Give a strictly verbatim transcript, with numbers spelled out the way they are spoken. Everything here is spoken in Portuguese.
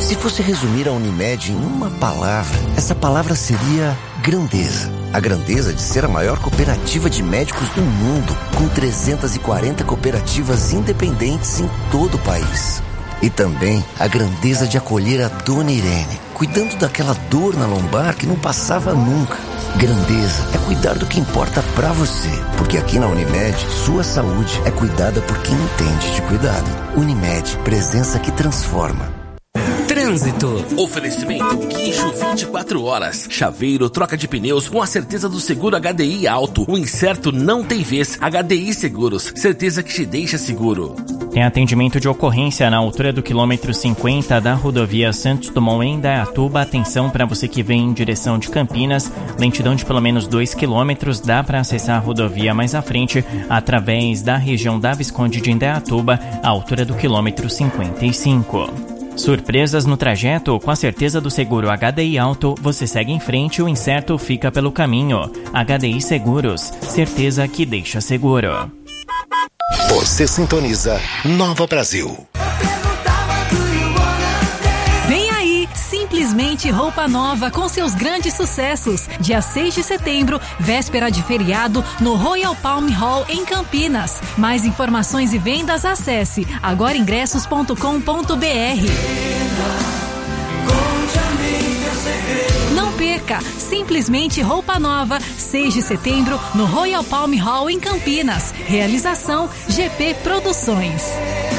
Se fosse resumir a Unimed em uma palavra, essa palavra seria grandeza. A grandeza de ser a maior cooperativa de médicos do mundo, com trezentas e quarenta cooperativas independentes em todo o país. E também a grandeza de acolher a Dona Irene, cuidando daquela dor na lombar que não passava nunca. Grandeza é cuidar do que importa pra você, porque aqui na Unimed, sua saúde é cuidada por quem entende de cuidado. Unimed, presença que transforma. Trânsito. Oferecimento Guincho vinte e quatro horas. Chaveiro, troca de pneus com a certeza do seguro H D I Auto. O incerto não tem vez. H D I Seguros. Certeza que te deixa seguro. Tem atendimento de ocorrência na altura do quilômetro cinquenta da rodovia Santos Dumont em Indaiatuba. Atenção para você que vem em direção de Campinas. Lentidão de pelo menos dois quilômetros. Dá para acessar a rodovia mais à frente através da região da Visconde de Indaiatuba, à altura do quilômetro cinquenta e cinco. Surpresas no trajeto? Com a certeza do seguro H D I Auto, você segue em frente e o incerto fica pelo caminho. H D I Seguros, certeza que deixa seguro. Você sintoniza Nova Brasil. Vem aí, simplesmente roupa nova com seus grandes sucessos. Dia seis de setembro, véspera de feriado, no Royal Palm Hall em Campinas. Mais informações e vendas, acesse agora ingressos ponto com ponto b r. Não perca, simplesmente roupa nova, seis de setembro, no Royal Palm Hall em Campinas. Realização G P Produções.